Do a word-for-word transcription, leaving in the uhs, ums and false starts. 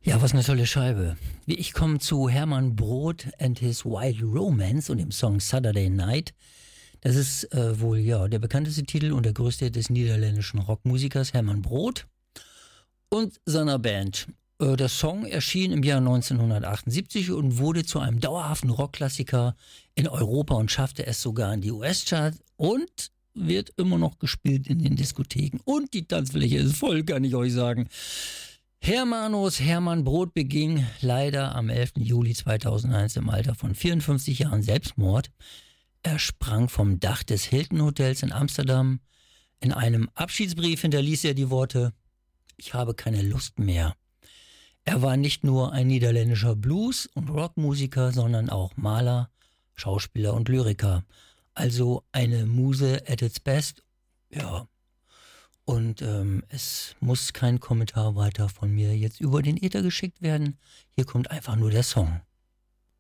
Ja, was eine tolle Scheibe. Ich komme zu Hermann Brodt and his Wild Romance und dem Song Saturday Night. Das ist äh, wohl ja der bekannteste Titel und der größte des niederländischen Rockmusikers Hermann Brodt und seiner Band. Äh, der Song erschien im Jahr neunzehnhundertachtundsiebzig und wurde zu einem dauerhaften Rockklassiker in Europa und schaffte es sogar in die U S-Charts und wird immer noch gespielt in den Diskotheken. Und die Tanzfläche ist voll, kann ich euch sagen. Hermanus Hermann Brodt beging leider am elften Juli zweitausendeins im Alter von vierundfünfzig Jahren Selbstmord. Er sprang vom Dach des Hilton Hotels in Amsterdam. In einem Abschiedsbrief hinterließ er die Worte: Ich habe keine Lust mehr. Er war nicht nur ein niederländischer Blues- und Rockmusiker, sondern auch Maler, Schauspieler und Lyriker. Also eine Muse at its best. Ja. Und ähm, es muss kein Kommentar weiter von mir jetzt über den Äther geschickt werden. Hier kommt einfach nur der Song.